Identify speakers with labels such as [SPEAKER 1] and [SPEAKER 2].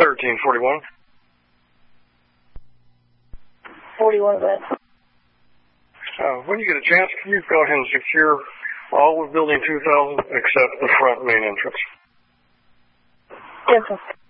[SPEAKER 1] 1341.
[SPEAKER 2] 41 of that.
[SPEAKER 1] When you get a chance, can you go ahead and secure all of Building 2000 except the front main entrance?
[SPEAKER 2] Yes, sir.